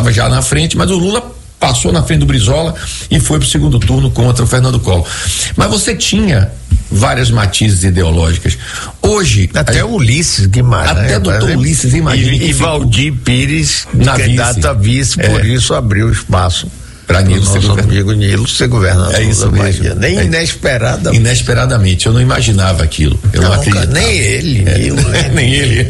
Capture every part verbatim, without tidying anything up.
estava já na frente, mas o Lula passou na frente do Brizola e foi pro segundo turno contra o Fernando Collor. Mas você tinha várias matizes ideológicas. Hoje até a, Ulisses Guimarães, até doutor né? Ulisses, imagina, e, e Valdir Pires, candidato a vice, é. por isso abriu espaço para Nilo nosso ser amigo Nilo ser governador. É isso mesmo. Nem é. inesperadamente. Inesperadamente, eu não imaginava aquilo. Eu não, não acreditava. Nem ele, é. Nilo, né? nem ele.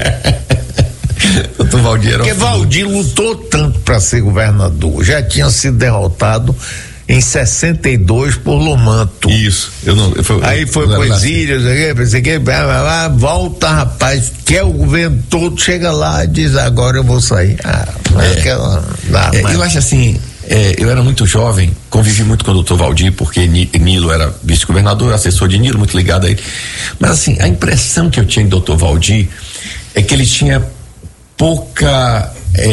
doutor Valdir era Porque um Valdir lutou tanto para ser governador, já tinha sido derrotado em sessenta e dois por Lomanto. Isso. Eu não, eu foi, Aí foi pro exílio, pensei que volta, rapaz, quer o governo todo, chega lá e diz, agora eu vou sair. Ah, é. aquela, não, é, mas... Eu acho assim, é, eu era muito jovem, convivi muito com o doutor Valdir, porque Nilo era vice-governador, assessor de Nilo, muito ligado a ele. Mas assim, a impressão que eu tinha do doutor Valdir é que ele tinha pouca,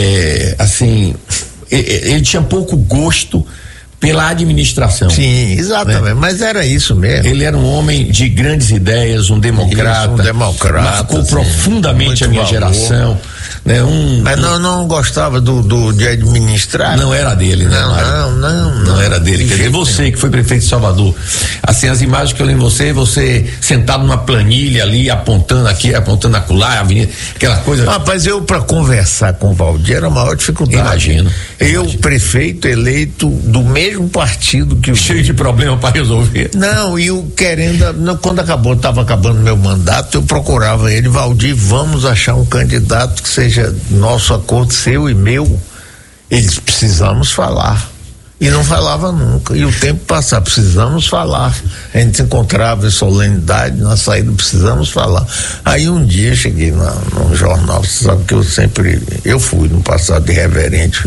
é, assim, ele tinha pouco gosto pela administração. Sim, exatamente, né? Mas era isso mesmo. Ele era um homem de grandes ideias, um democrata, isso, um democrata, marcou sim, profundamente a minha valor. geração, né? Um, mas não, não gostava do, do de administrar. Não era dele, né? Não, não, não, não, não era dele. Quer dizer, você que foi prefeito de Salvador, assim, as imagens que eu lembro de você, você sentado numa planilha ali, apontando aqui, apontando acolá, avenida, aquela coisa. Rapaz, eu para conversar com o Valdir era a maior dificuldade. Imagino. Eu, imagino. prefeito eleito do mesmo partido que o cheio de problema para resolver. Não, e o querendo, não, quando acabou, estava acabando meu mandato, eu procurava ele, Valdir, vamos achar um candidato que seja nosso acordo, seu e meu. Eles precisamos falar. E não falava nunca. E o tempo passava, precisamos falar. A gente se encontrava em solenidade, na saída, precisamos falar. Aí um dia eu cheguei na, num jornal, você sabe que eu sempre, eu fui no passado irreverente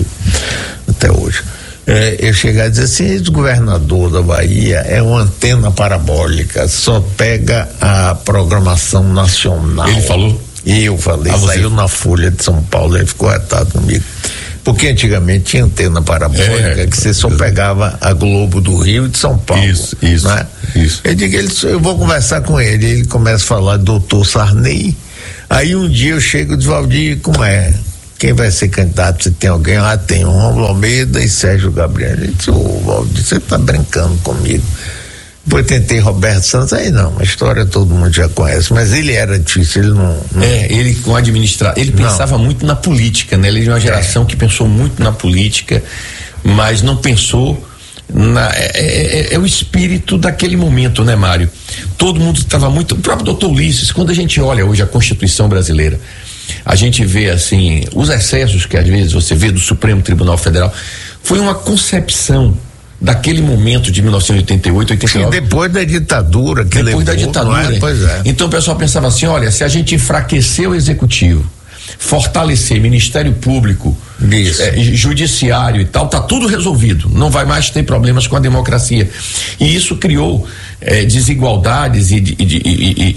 até hoje. É, eu cheguei a dizer assim, esse governador da Bahia é uma antena parabólica, só pega a programação nacional. Ele falou? Eu falei, ah, saiu na Folha de São Paulo, ele ficou retado comigo. Porque antigamente tinha antena parabólica, é, que você só pegava a Globo do Rio e de São Paulo. Isso, isso. Né? isso. Eu digo, ele, eu vou conversar com ele, ele começa a falar doutor Sarney. Aí um dia eu chego e digo, Valdir, como é? Quem vai ser candidato? Se tem alguém? Ah, tem o Rômulo Almeida e Sérgio Gabriel. Ele disse, ô Valdir, você tá brincando comigo. Depois tentei Roberto Santos, aí não, a história todo mundo já conhece, mas ele era difícil, ele não... não... É, ele com administrar, ele não. pensava muito na política, né? Ele é de uma geração é. que pensou muito na política, mas não pensou na... É, é, é o espírito daquele momento, né, Mário? Todo mundo estava muito... O próprio doutor Ulisses, quando a gente olha hoje a Constituição brasileira, a gente vê, assim, os excessos que às vezes você vê do Supremo Tribunal Federal, foi uma concepção daquele momento de mil novecentos e oitenta e oito, oitenta e nove. Sim, depois da ditadura que depois levou, da ditadura. É? Pois é. Então o pessoal pensava assim, olha, se a gente enfraquecer o executivo, fortalecer Ministério Público, é, judiciário e tal, tá tudo resolvido, não vai mais ter problemas com a democracia. E isso criou é, desigualdades e, e, e,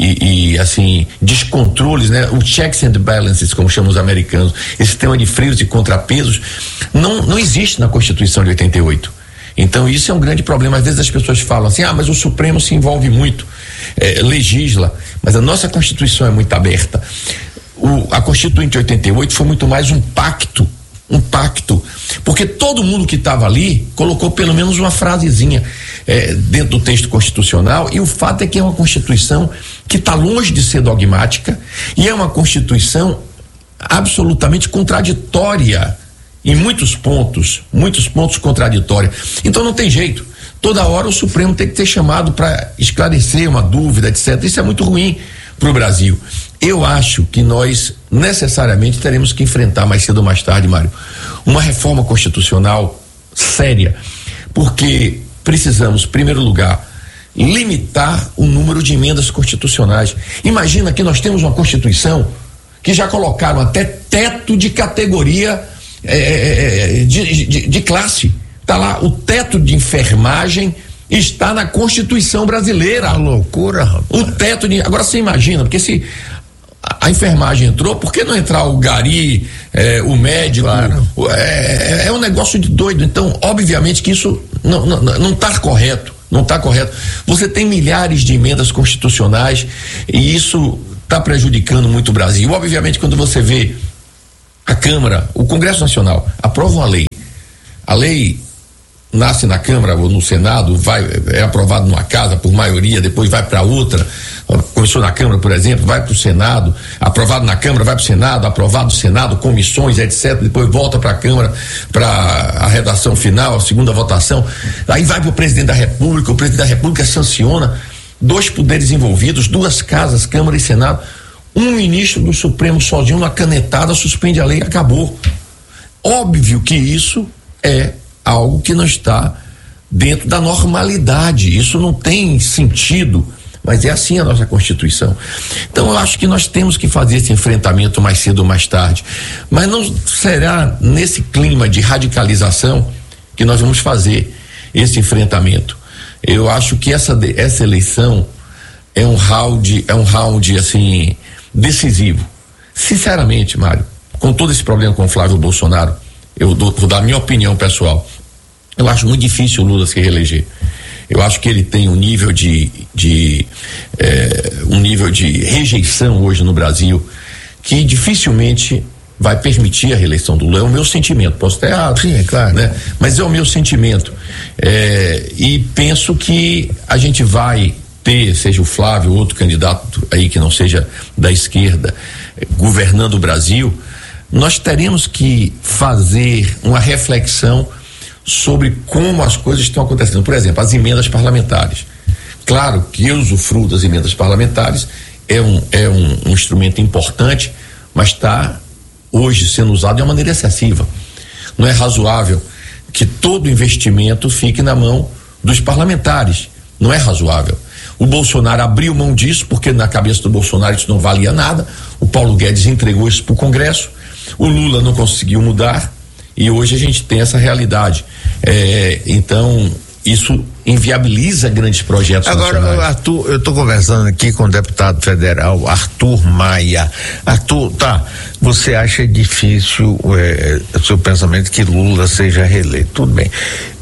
e, e assim, descontroles, né? O checks and balances, como chamam os americanos, esse sistema de freios e contrapesos não, não existe na Constituição de oitenta e oito. Então isso é um grande problema. Às vezes as pessoas falam assim, ah, mas o Supremo se envolve muito, é, legisla, mas a nossa Constituição é muito aberta. O, a Constituinte de oitenta e oito foi muito mais um pacto, um pacto, porque todo mundo que estava ali colocou pelo menos uma frasezinha é, dentro do texto constitucional, e o fato é que é uma Constituição que está longe de ser dogmática e é uma Constituição absolutamente contraditória em muitos pontos, muitos pontos contraditórios. Então não tem jeito. Toda hora o Supremo tem que ter chamado para esclarecer uma dúvida, etcétera. Isso é muito ruim para o Brasil. Eu acho que nós necessariamente teremos que enfrentar mais cedo ou mais tarde, Mário, uma reforma constitucional séria, porque precisamos, em primeiro lugar, limitar o número de emendas constitucionais. Imagina que nós temos uma Constituição que já colocaram até teto de categoria É, de, de, de classe. Está lá, o teto de enfermagem está na Constituição brasileira. A loucura, rapaz. O teto de. Agora você imagina, porque se a, a enfermagem entrou, por que não entrar o gari, é, o médico? Claro. É, é um negócio de doido. Então, obviamente que isso não não, não tá correto. Não está correto. Você tem milhares de emendas constitucionais e isso está prejudicando muito o Brasil. Obviamente, quando você vê a Câmara, o Congresso Nacional aprova uma lei A lei nasce na Câmara ou no Senado, vai, é aprovado numa casa por maioria, depois vai para outra, começou na Câmara, por exemplo, vai para o Senado, aprovado na Câmara, vai para o Senado, aprovado no Senado, comissões, etcétera, depois volta para a Câmara, para a redação final, a segunda votação, aí vai para o presidente da República, o presidente da República sanciona, dois poderes envolvidos, duas casas, Câmara e Senado, um ministro do Supremo sozinho, uma canetada, suspende a lei e acabou. Óbvio que isso é algo que não está dentro da normalidade, isso não tem sentido, mas é assim a nossa Constituição. Então eu acho que nós temos que fazer esse enfrentamento mais cedo ou mais tarde, mas não será nesse clima de radicalização que nós vamos fazer esse enfrentamento. Eu acho que essa, essa eleição é um round, é um round assim, decisivo. Sinceramente, Mário, com todo esse problema com o Flávio Bolsonaro, eu dou, vou dar a minha opinião pessoal. Eu acho muito difícil o Lula se reeleger. Eu acho que ele tem um nível de, de eh, um nível de rejeição hoje no Brasil que dificilmente vai permitir a reeleição do Lula. É o meu sentimento, posso estar errado. Sim, é claro. Né? Mas é o meu sentimento. Eh, e penso que a gente vai ter, seja o Flávio, outro candidato aí que não seja da esquerda, eh, governando o Brasil, nós teremos que fazer uma reflexão sobre como as coisas estão acontecendo. Por exemplo, as emendas parlamentares. Claro que eu usufruo das emendas parlamentares, é um, é um, um instrumento importante, mas está hoje sendo usado de uma maneira excessiva. Não é razoável que todo investimento fique na mão dos parlamentares. Não é razoável. O Bolsonaro abriu mão disso, porque na cabeça do Bolsonaro isso não valia nada. O Paulo Guedes entregou isso para o Congresso. O Lula não conseguiu mudar. E hoje a gente tem essa realidade. É, então, isso inviabiliza grandes projetos Agora, nacionais. Arthur, eu estou conversando aqui com o deputado federal Arthur Maia. Arthur, tá, você acha difícil é, o seu pensamento que Lula seja reeleito? Tudo bem.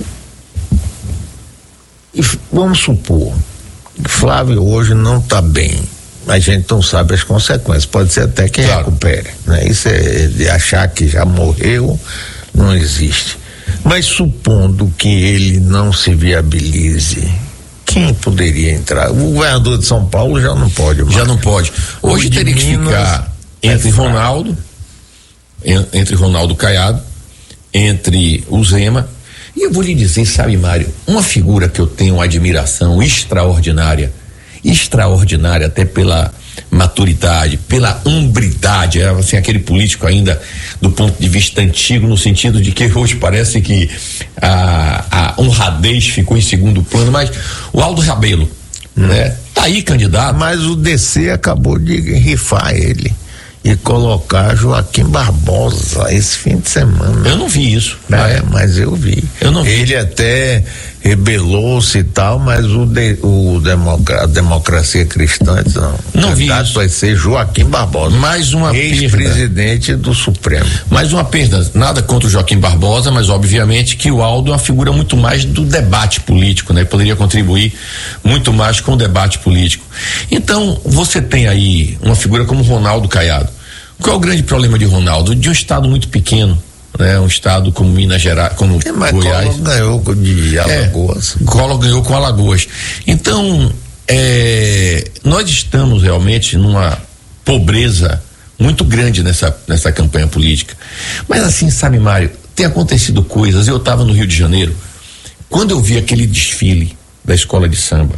E vamos supor, Flávio hoje não está bem. A gente não sabe as consequências. Pode ser até que claro. recupere. Né? Isso é de achar que já morreu. Não existe. Mas supondo que ele não se viabilize, quem poderia entrar? O governador de São Paulo já não pode mais. Já não pode. Hoje teria que ficar entre Ronaldo, entre Ronaldo Caiado, entre o Zema. E eu vou lhe dizer, sabe, Mário, uma figura que eu tenho uma admiração extraordinária, extraordinária até pela maturidade, pela hombridade, é, assim, aquele político ainda do ponto de vista antigo, no sentido de que hoje parece que a, a honradez ficou em segundo plano, mas o Aldo Rebelo, hum. né? Tá aí candidato. Mas o D C acabou de rifar ele e colocar Joaquim Barbosa esse fim de semana. Eu não vi isso. É, ah, é? Mas eu vi. Eu não vi. Ele até rebelou-se e tal, mas o, de, o democra, a democracia cristã não. Não vi isso. Vai ser Joaquim Barbosa. Mais uma ex-presidente do Supremo. Mais uma perda. Nada contra o Joaquim Barbosa, mas obviamente que o Aldo é uma figura muito mais do debate político, né? Poderia contribuir muito mais com o debate político. Então, você tem aí uma figura como Ronaldo Caiado. Qual é o grande problema de Ronaldo? De um estado muito pequeno, né? Um estado como Minas Gerais, como é, mas Goiás. Collor ganhou de Alagoas. É, Collor ganhou com Alagoas. Então, é, nós estamos realmente numa pobreza muito grande nessa, nessa campanha política. Mas assim, sabe, Mário, tem acontecido coisas. Eu estava no Rio de Janeiro, quando eu vi aquele desfile da escola de samba,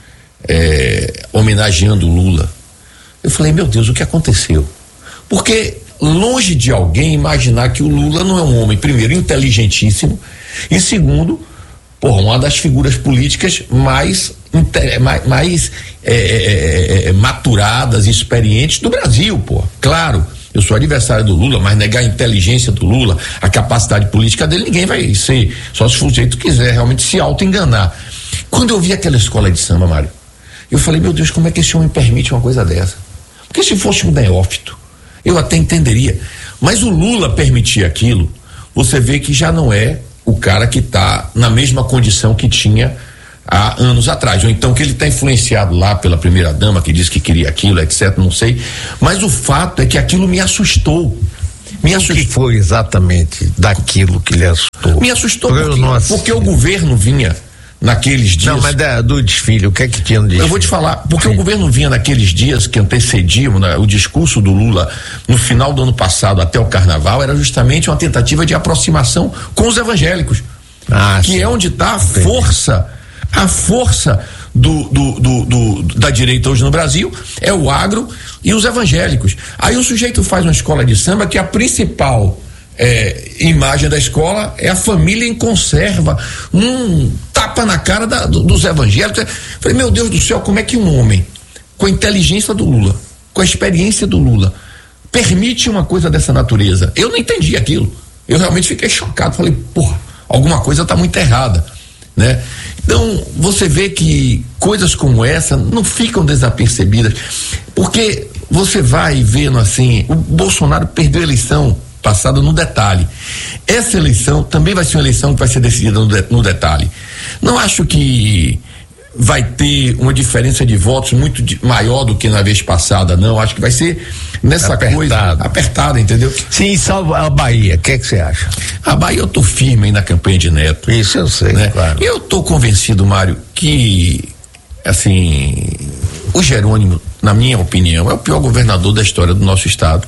é, homenageando o Lula, eu falei, meu Deus, o que aconteceu? Porque longe de alguém imaginar que o Lula não é um homem, primeiro, inteligentíssimo, e segundo, porra, uma das figuras políticas mais, mais, mais é, é, é, maturadas e experientes do Brasil, porra. Claro, eu sou adversário do Lula, mas negar a inteligência do Lula, a capacidade política dele, ninguém vai ser, só se o sujeito quiser realmente se auto-enganar. Quando eu vi aquela escola de samba, Mário, eu falei, meu Deus, como é que esse homem permite uma coisa dessa? Porque se fosse um neófito, eu até entenderia, mas o Lula permitir aquilo, você vê que já não é o cara que está na mesma condição que tinha há anos atrás, ou então que ele está influenciado lá pela primeira dama que disse que queria aquilo, etcétera, não sei, mas o fato é que aquilo me assustou. Me assustou. O que foi exatamente daquilo que lhe assustou? Me assustou porque, porque o governo vinha naqueles dias. Não, mas da, do desfile, o que é que tinha no desfile? Eu vou te falar, porque Sim. o governo vinha naqueles dias que antecediam, né, o discurso do Lula no final do ano passado até o carnaval era justamente uma tentativa de aproximação com os evangélicos. Ah, que sim. é onde está a força, a força do, do, do, do, da direita hoje no Brasil, é o agro e os evangélicos. Aí o sujeito faz uma escola de samba que a principal É, imagem da escola é a família em conserva, um tapa na cara da, do, dos evangélicos. Falei, meu Deus do céu, como é que um homem com a inteligência do Lula, com a experiência do Lula, permite uma coisa dessa natureza? Eu não entendi aquilo, eu realmente fiquei chocado, falei, porra, alguma coisa está muito errada, né? Então você vê que coisas como essa não ficam desapercebidas, porque você vai vendo assim, o Bolsonaro perdeu a eleição passada no detalhe. Essa eleição também vai ser uma eleição que vai ser decidida no, de, no detalhe. Não acho que vai ter uma diferença de votos muito de, maior do que na vez passada, não. Acho que vai ser nessa Apertado. coisa apertada, entendeu? Sim, salvo a Bahia, o que é que você acha? A Bahia eu tô firme aí na campanha de Neto. Isso eu sei, né? Claro. Eu tô convencido, Mário, que assim, o Jerônimo, na minha opinião, é o pior governador da história do nosso estado.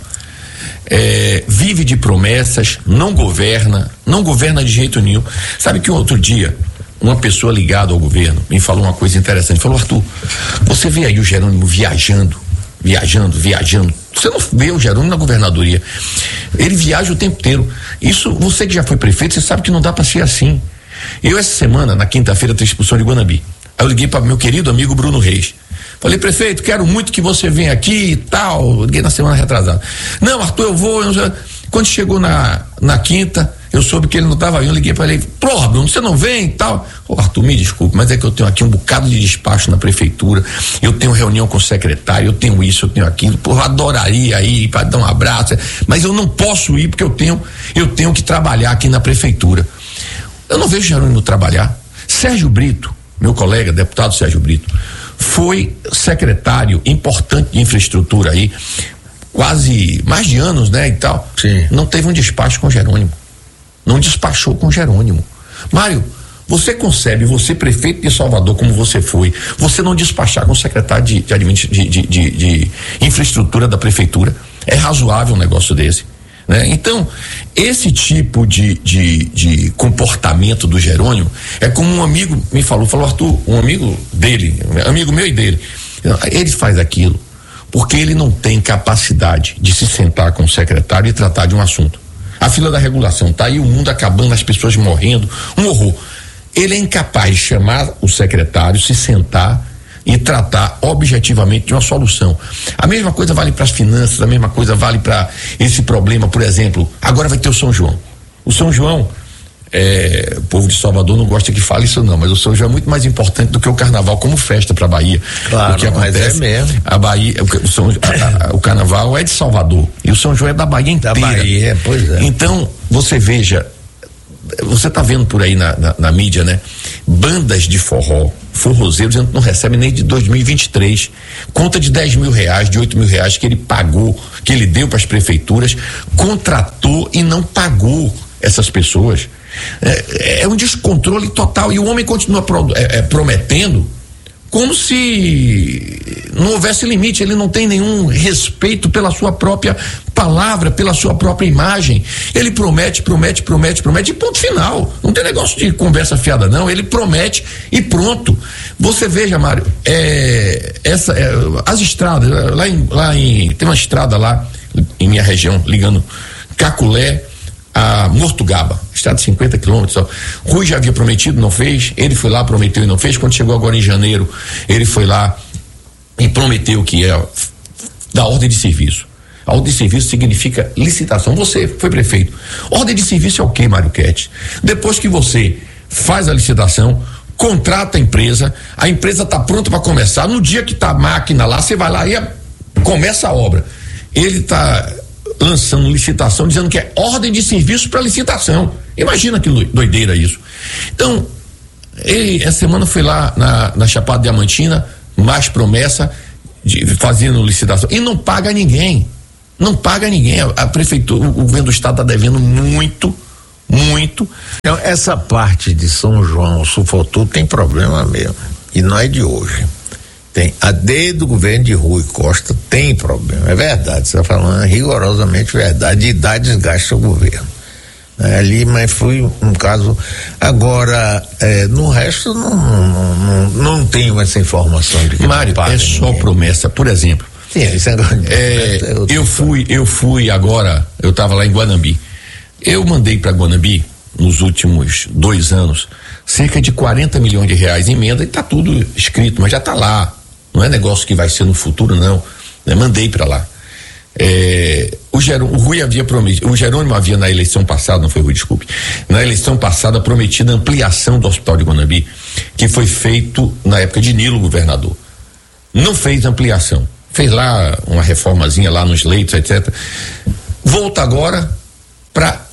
É, vive de promessas, não governa, não governa de jeito nenhum. Sabe que um outro dia, uma pessoa ligada ao governo me falou uma coisa interessante, falou, Arthur, você vê aí o Jerônimo viajando, viajando, viajando, você não vê o Jerônimo na governadoria, ele viaja o tempo inteiro. Isso, você que já foi prefeito, você sabe que não dá para ser assim. Eu essa semana, na quinta-feira, tenho expulsão de Guanambi. Aí eu liguei para meu querido amigo Bruno Reis. Falei, prefeito, quero muito que você venha aqui e tal. Liguei na semana retrasada. Não, Arthur, eu vou. Eu... Quando chegou na, na quinta, eu soube que ele não estava vindo. Eu liguei para ele, porra, Bruno, você não vem e tal. Ô, Arthur, me desculpe, mas é que eu tenho aqui um bocado de despacho na prefeitura. Eu tenho reunião com o secretário, eu tenho isso, eu tenho aquilo. Porra, adoraria ir para dar um abraço, mas eu não posso ir porque eu tenho, eu tenho que trabalhar aqui na prefeitura. Eu não vejo Jerônimo trabalhar. Sérgio Brito, meu colega, deputado Sérgio Brito, foi secretário importante de infraestrutura aí, quase mais de anos, né, e tal. Sim. Não teve um despacho com Jerônimo. Não despachou com Jerônimo. Mário, você concebe, você prefeito de Salvador como você foi, você não despachar com o secretário de, de, de, de, de, de infraestrutura da prefeitura? É razoável um negócio desse, né? Então, esse tipo de, de, de comportamento do Jerônimo é como um amigo me falou, falou, Arthur, um amigo dele, amigo meu e dele, ele faz aquilo porque ele não tem capacidade de se sentar com o secretário e tratar de um assunto. A fila da regulação tá aí, o mundo acabando, as pessoas morrendo, um horror. Ele é incapaz de chamar o secretário, se sentar e tratar objetivamente de uma solução. A mesma coisa vale para as finanças, a mesma coisa vale para esse problema, por exemplo, agora vai ter o São João. O São João, é, o povo de Salvador não gosta que fale isso não, mas o São João é muito mais importante do que o carnaval como festa para a Bahia. Claro, o que acontece, mas é mesmo. A Bahia, o, São, a, a, o carnaval é de Salvador e o São João é da Bahia inteira. Da Bahia, pois é. Então, você veja, você tá vendo por aí na, na, na mídia, né? Bandas de forró, forrozeiros não recebem nem de dois mil e vinte e três, conta de dez mil reais, de oito mil reais que ele pagou, que ele deu para as prefeituras, contratou e não pagou essas pessoas. É, é um descontrole total e o homem continua pro, é, é, prometendo como se não houvesse limite. Ele não tem nenhum respeito pela sua própria palavra, pela sua própria imagem. Ele promete, promete, promete, promete e ponto final. Não tem negócio de conversa fiada não, ele promete e pronto. Você veja, Mário, é, essa, é, as estradas, lá em, lá em, tem uma estrada lá em minha região, ligando Caculé a Mortugaba, estrada de cinquenta quilômetros. Rui já havia prometido, não fez. Ele foi lá, prometeu e não fez. Quando chegou agora em janeiro, ele foi lá e prometeu que é da ordem de serviço. A ordem de serviço significa licitação. Você foi prefeito. Ordem de serviço é o quê, Mário Ketch? Depois que você faz a licitação, contrata a empresa, a empresa está pronta para começar. No dia que tá a máquina lá, você vai lá e começa a obra. Ele está lançando licitação dizendo que é ordem de serviço para licitação. Imagina que doideira isso. Então, ele essa semana foi lá na, na Chapada Diamantina, mais promessa de fazendo licitação e não paga ninguém. Não paga ninguém. A, a prefeitura, o governo do estado está devendo muito, muito. Então, essa parte de São João, Sufotu, tem problema mesmo, e não é de hoje. Tem, a desde o governo de Rui Costa tem problema, é verdade, você está falando, é rigorosamente verdade, e dá desgaste ao governo. É, ali, mas foi um caso. Agora, é, no resto, não, não, não, não tenho essa informação de que Mário, é só ninguém. Promessa, por exemplo. Sim, isso é, é, eu fui, eu fui agora, eu estava lá em Guanambi. Eu mandei para Guanambi, nos últimos dois anos, cerca de quarenta milhões de reais em emenda, e está tudo escrito, mas já está lá. Não é negócio que vai ser no futuro, não. Eu mandei para lá. É, o, Jerô, o Rui havia prometido, o Jerônimo havia na eleição passada, não foi o Rui, desculpe, na eleição passada prometido a ampliação do Hospital de Guanambi, que foi feito na época de Nilo, governador. Não fez ampliação, fez lá uma reformazinha lá nos leitos, etcétera. Volta agora para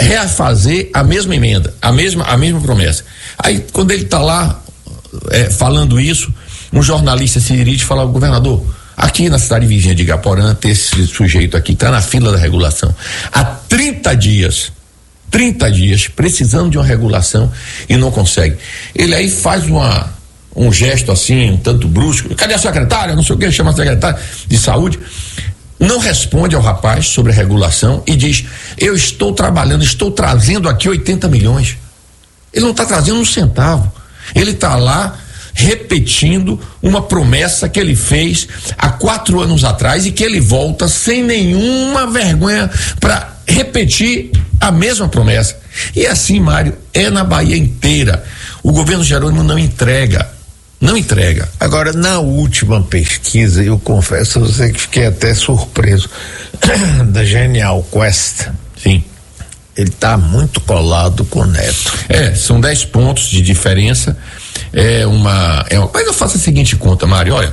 refazer a mesma emenda, a mesma, a mesma promessa. Aí, quando ele está lá é, falando isso, um jornalista se dirige e fala ao governador: aqui na cidade vizinha de Igaporã, tem esse sujeito aqui, está na fila da regulação. Há trinta dias, trinta dias, precisando de uma regulação e não consegue. Ele aí faz uma, um gesto assim, um tanto brusco. Cadê a secretária? Não sei o que, chama a secretária de saúde. Não responde ao rapaz sobre a regulação e diz: eu estou trabalhando, estou trazendo aqui oitenta milhões. Ele não está trazendo um centavo. Ele está lá repetindo uma promessa que ele fez há quatro anos atrás e que ele volta sem nenhuma vergonha para repetir a mesma promessa. E assim, Mário, é na Bahia inteira. O governo Jerônimo não entrega, não entrega. Agora, na última pesquisa, eu confesso a você que fiquei até surpreso, da Genial Quest. Sim. Ele está muito colado com o Neto. É, são dez pontos de diferença. É uma, é uma. Mas eu faço a seguinte conta, Mário, olha.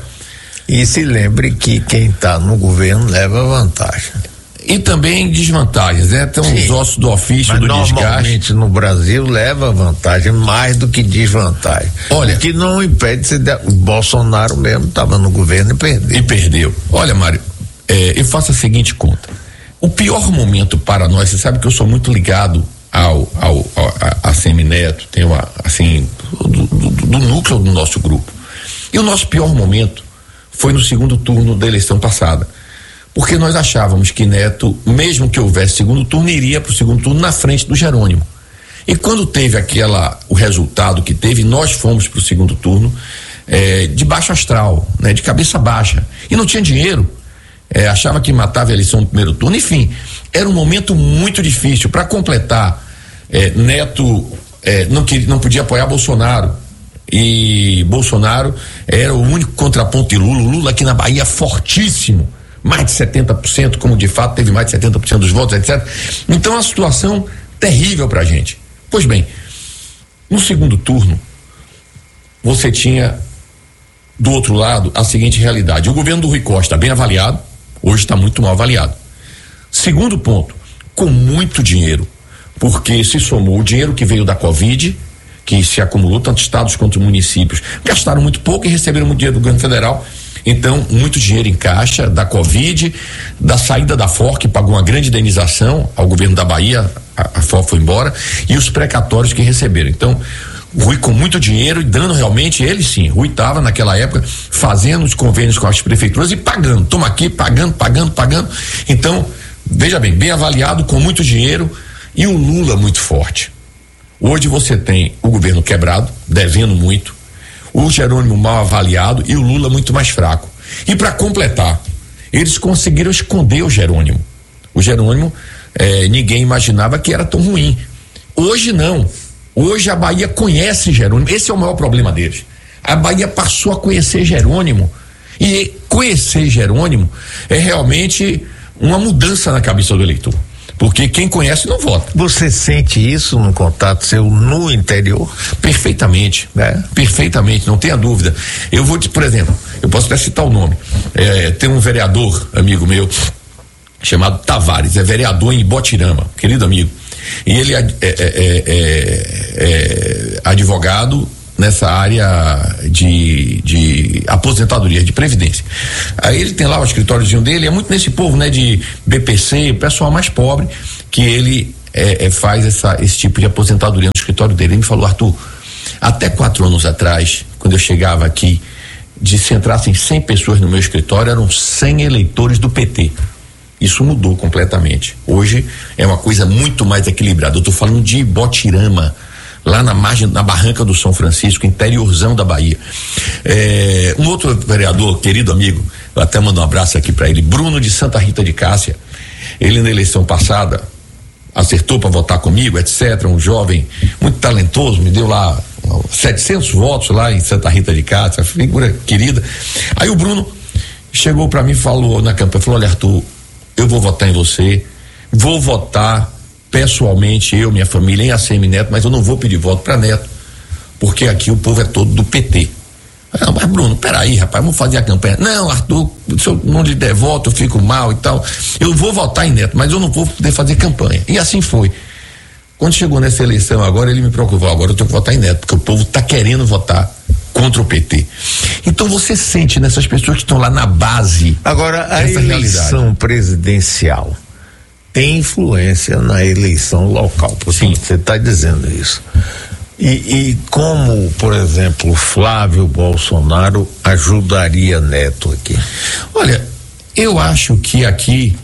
E se lembre que quem está no governo leva vantagem. E também desvantagens, né? Então, sim, os ossos do ofício, mas do desgaste. Normalmente no Brasil leva vantagem mais do que desvantagem. Olha. O que não impede se der, o Bolsonaro mesmo estava no governo e perdeu. E perdeu. Olha, Mário, é, eu faço a seguinte conta. O pior momento para nós, você sabe que eu sou muito ligado ao, ao, ao a, a Semineto, tenho uma, assim, do, do, do núcleo do nosso grupo. E o nosso pior momento foi no segundo turno da eleição passada. Porque nós achávamos que Neto, mesmo que houvesse segundo turno, iria para o segundo turno na frente do Jerônimo. E quando teve aquela, o resultado que teve, nós fomos para o segundo turno é, de baixo astral, né, de cabeça baixa. E não tinha dinheiro. É, achava que matava a eleição no primeiro turno. Enfim, era um momento muito difícil. Para completar, é, Neto é, não, queria, não podia apoiar Bolsonaro. E Bolsonaro era o único contraponto de Lula. Lula aqui na Bahia fortíssimo. Mais de setenta por cento, como de fato teve mais de setenta por cento dos votos, etcétera. Então, é uma situação terrível pra gente. Pois bem, no segundo turno, você tinha do outro lado a seguinte realidade: o governo do Rui Costa, bem avaliado, hoje está muito mal avaliado. Segundo ponto, com muito dinheiro, porque se somou o dinheiro que veio da Covid, que se acumulou, tanto estados quanto municípios gastaram muito pouco e receberam muito dinheiro do governo federal. Então, muito dinheiro em caixa da Covid, da saída da F O R, que pagou uma grande indenização ao governo da Bahia, a, a F O R foi embora, e os precatórios que receberam. Então, Rui com muito dinheiro e dando realmente, ele sim, Rui estava naquela época fazendo os convênios com as prefeituras e pagando, toma aqui, pagando, pagando, pagando. Então, veja bem, bem avaliado, com muito dinheiro, e o Lula muito forte. Hoje você tem o governo quebrado, devendo muito, o Jerônimo mal avaliado e o Lula muito mais fraco. E para completar, eles conseguiram esconder o Jerônimo. O Jerônimo, eh, ninguém imaginava que era tão ruim. Hoje não. Hoje a Bahia conhece Jerônimo. Esse é o maior problema deles. A Bahia passou a conhecer Jerônimo. E conhecer Jerônimo é realmente uma mudança na cabeça do eleitor. Porque quem conhece não vota. Você sente isso no contato seu no interior? Perfeitamente, né? Perfeitamente, não tenha dúvida. Eu vou, por exemplo, eu posso até citar o nome. É, tem um vereador, amigo meu, chamado Tavares, é vereador em Ibotirama, querido amigo. E ele é, é, é, é, é advogado nessa área de, de aposentadoria, de previdência. Aí ele tem lá o escritóriozinho dele, é muito nesse povo, né, de B P C, o pessoal mais pobre, que ele é, é, faz essa, esse tipo de aposentadoria no escritório dele. Ele me falou: Arthur, até quatro anos atrás, quando eu chegava aqui, de se entrassem cem pessoas no meu escritório, eram cem eleitores do P T. Isso mudou completamente. Hoje é uma coisa muito mais equilibrada. Eu estou falando de Botirama, lá na margem, na Barranca do São Francisco, interiorzão da Bahia. É, um outro vereador, querido amigo, eu até mando um abraço aqui para ele, Bruno de Santa Rita de Cássia. Ele, na eleição passada, acertou para votar comigo, etcétera. Um jovem muito talentoso, me deu lá setecentos votos lá em Santa Rita de Cássia, figura querida. Aí o Bruno chegou para mim e falou na campanha, falou: olha, Arthur, eu vou votar em você, vou votar pessoalmente, eu, minha família, em A C M Neto, mas eu não vou pedir voto para Neto, porque aqui o povo é todo do P T. Ah, mas Bruno, peraí, rapaz, vamos fazer a campanha. Não, Arthur, se eu não lhe der voto, eu fico mal e tal. Eu vou votar em Neto, mas eu não vou poder fazer campanha. E assim foi. Quando chegou nessa eleição agora, ele me procurou: agora eu tenho que votar em Neto, porque o povo está querendo votar contra o P T. Então você sente nessas pessoas que estão lá na base. Agora, a eleição realidade. presidencial tem influência na eleição local, porque você está dizendo isso. E, e como, por exemplo, Flávio Bolsonaro ajudaria Neto aqui? Olha, eu acho que aqui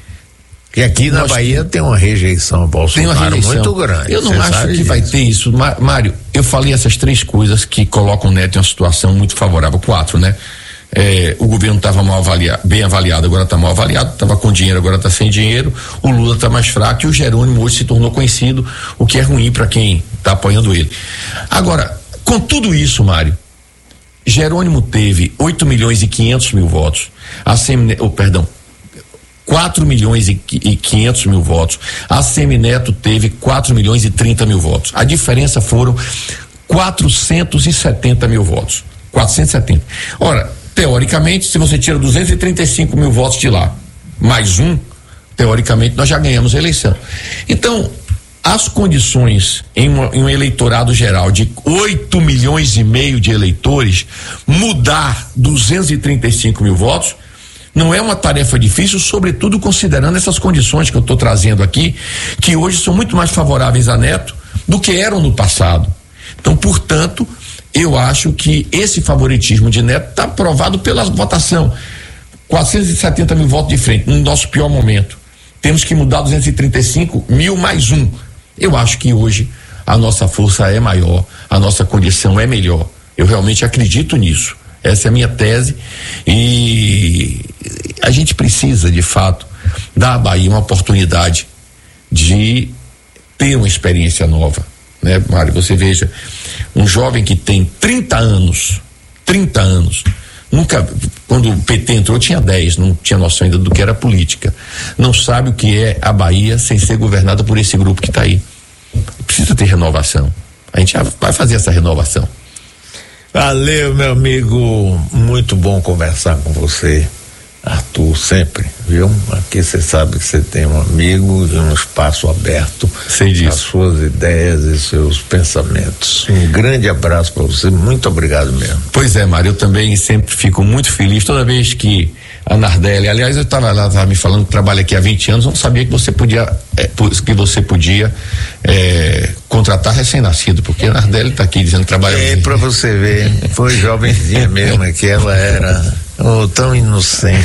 E aqui na Bahia tem uma rejeição a Bolsonaro tem uma rejeição. muito grande. Eu não acho que disso. vai ter isso. Mário, eu falei essas três coisas que colocam o Neto em uma situação muito favorável. Quatro, né? É, o governo estava mal avaliado, bem avaliado, agora está mal avaliado, estava com dinheiro, agora está sem dinheiro, o Lula está mais fraco e o Jerônimo hoje se tornou conhecido, o que é ruim para quem está apoiando ele. Agora, com tudo isso, Mário, Jerônimo teve oito milhões e quinhentos mil votos, a Semi, oh, perdão, quatro milhões e quinhentos mil votos, a Semineto teve quatro milhões e trinta mil votos. A diferença foram quatrocentos e setenta mil votos. quatrocentos e setenta. Ora, teoricamente, se você tira duzentos e trinta e cinco mil votos de lá, mais um, teoricamente nós já ganhamos a eleição. Então, as condições em, uma, em um eleitorado geral de oito milhões e meio de eleitores, mudar duzentos e trinta e cinco mil votos, não é uma tarefa difícil, sobretudo considerando essas condições que eu estou trazendo aqui, que hoje são muito mais favoráveis a Neto do que eram no passado. Então, portanto, eu acho que esse favoritismo de Neto está provado pela votação. quatrocentos e setenta mil votos de frente, no nosso pior momento. Temos que mudar duzentos e trinta e cinco mil mais um. Eu acho que hoje a nossa força é maior, a nossa condição é melhor. Eu realmente acredito nisso. Essa é a minha tese e a gente precisa, de fato, dar à Bahia uma oportunidade de ter uma experiência nova, né, Mário? Você veja, um jovem que tem trinta anos, trinta anos, nunca, quando o P T entrou tinha dez, não tinha noção ainda do que era política, não sabe o que é a Bahia sem ser governada por esse grupo que está aí. Precisa ter renovação. A gente vai fazer essa renovação. Valeu, meu amigo, muito bom conversar com você, Arthur, sempre, viu? Aqui você sabe que você tem um amigo e um espaço aberto às suas ideias e seus pensamentos. Um grande abraço para você, muito obrigado mesmo. Pois é, Mário, eu também sempre fico muito feliz toda vez que a Nardelli, aliás, eu estava lá, tava me falando que trabalha aqui há vinte anos, não sabia que você podia, é, que você podia é, contratar recém-nascido, porque a Nardelli está aqui dizendo que trabalha. É, para você ver, foi jovenzinha mesmo, que ela era oh, tão inocente.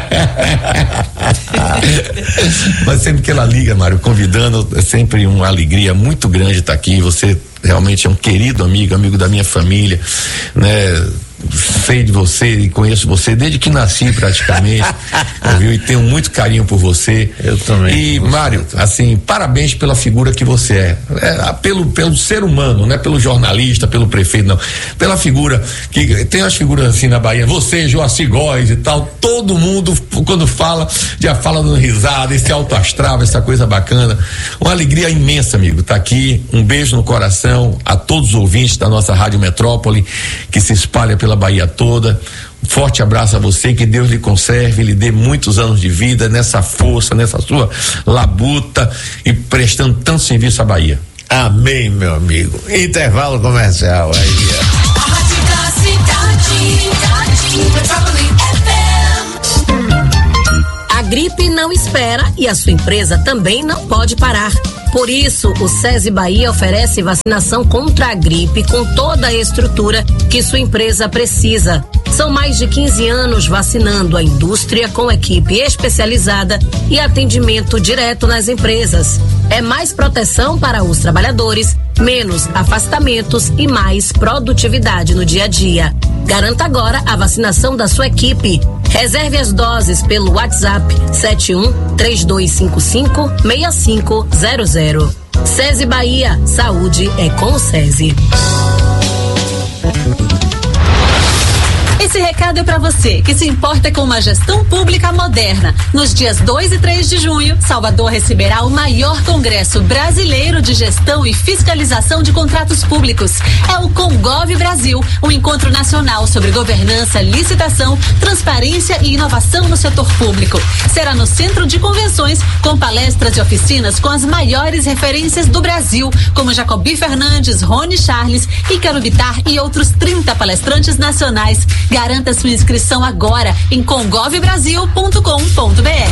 Mas sempre que ela liga, Mário, convidando, é sempre uma alegria muito grande estar aqui. Você realmente é um querido amigo, amigo da minha família, né? Sei de você e conheço você desde que nasci praticamente, viu? E tenho muito carinho por você. Eu também. E Mário, assim, parabéns pela figura que você é, é pelo, pelo ser humano, não é pelo jornalista, pelo prefeito, não, pela figura, que tem umas figuras assim na Bahia, você, Joaci Góes e tal, todo mundo quando fala, já fala dando risada, esse alto astral, essa coisa bacana, uma alegria imensa, amigo, tá aqui, um beijo no coração a todos os ouvintes da nossa Rádio Metrópole, que se espalha pela Bahia toda. Um forte abraço a você, que Deus lhe conserve, lhe dê muitos anos de vida nessa força, nessa sua labuta e prestando tanto serviço à Bahia. Amém, meu amigo. Intervalo comercial aí. A gripe não espera e a sua empresa também não pode parar. Por isso, o SESI Bahia oferece vacinação contra a gripe com toda a estrutura que sua empresa precisa. São mais de quinze anos vacinando a indústria com equipe especializada e atendimento direto nas empresas. É mais proteção para os trabalhadores, menos afastamentos e mais produtividade no dia a dia. Garanta agora a vacinação da sua equipe. Reserve as doses pelo WhatsApp sete um três dois cinco cinco seis cinco zero zero. SESI Bahia, saúde é com o SESI. Esse recado é para você que se importa com uma gestão pública moderna. Nos dias dois e três de junho, Salvador receberá o maior congresso brasileiro de gestão e fiscalização de contratos públicos. É o Congov Brasil, um encontro nacional sobre governança, licitação, transparência e inovação no setor público. Será no Centro de Convenções, com palestras e oficinas com as maiores referências do Brasil, como Jacobi Fernandes, Rony Charles, Ícaro Bittar e outros trinta palestrantes nacionais. Garanta sua inscrição agora em congov brasil ponto com ponto b r.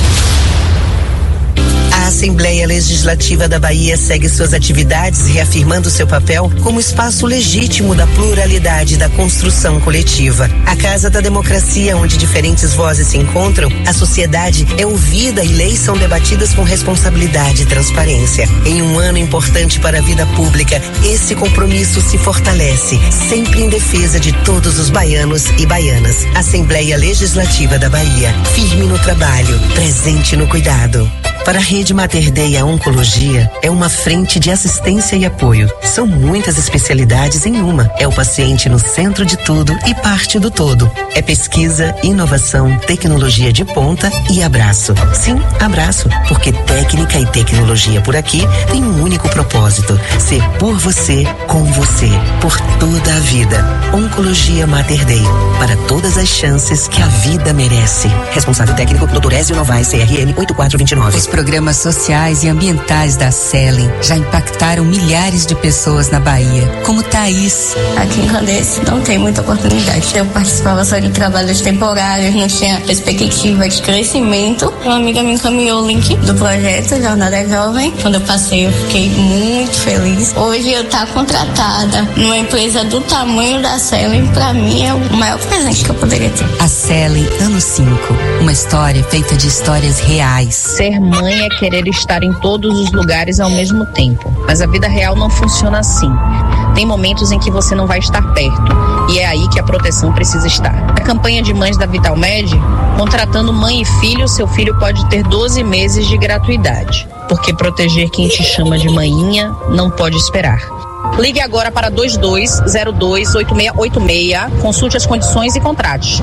A Assembleia Legislativa da Bahia segue suas atividades reafirmando seu papel como espaço legítimo da pluralidade da construção coletiva. A Casa da Democracia, onde diferentes vozes se encontram, a sociedade é ouvida e leis são debatidas com responsabilidade e transparência. Em um ano importante para a vida pública, esse compromisso se fortalece, sempre em defesa de todos os baianos e baianas. Assembleia Legislativa da Bahia, firme no trabalho, presente no cuidado. Para a Rede Mater Dei, a oncologia é uma frente de assistência e apoio. São muitas especialidades em uma. É o paciente no centro de tudo e parte do todo. É pesquisa, inovação, tecnologia de ponta e abraço. Sim, abraço, porque técnica e tecnologia por aqui tem um único propósito: ser por você, com você, por toda a vida. Oncologia Mater Dei, para todas as chances que a vida merece. Responsável técnico, doutor Ézio Novaes, C R M oito quatro dois nove. Os programas sociais e ambientais da Selen já impactaram milhares de pessoas na Bahia, como Thaís. Aqui em Candeias não tem muita oportunidade. Eu participava só de trabalhos temporários, não tinha perspectiva de crescimento. Uma amiga me encaminhou o link do projeto Jornada Jovem. Quando eu passei, eu fiquei muito feliz. Hoje eu estou contratada numa empresa do tamanho da Selen, para mim é o maior presente que eu poderia ter. A Selen, ano cinco, uma história feita de histórias reais. Ser mãe é querer estar em todos os lugares ao mesmo tempo, mas a vida real não funciona assim. Tem momentos em que você não vai estar perto, e é aí que a proteção precisa estar. A campanha de mães da Vitalmed, contratando mãe e filho, seu filho pode ter doze meses de gratuidade, porque proteger quem te chama de maninha não pode esperar. Ligue agora para dois dois zero dois oito seis oito seis, consulte as condições e contrate.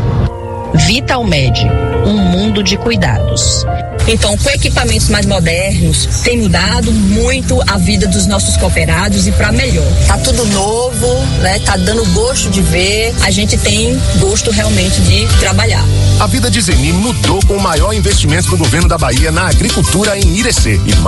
Vitalmed, um mundo de cuidados. Então, com equipamentos mais modernos, tem mudado muito a vida dos nossos cooperados e para melhor. Tá tudo novo, né? Tá dando gosto de ver. A gente tem gosto realmente de trabalhar. A vida de Zeni mudou com o maior investimento do governo da Bahia na agricultura em Irecê. E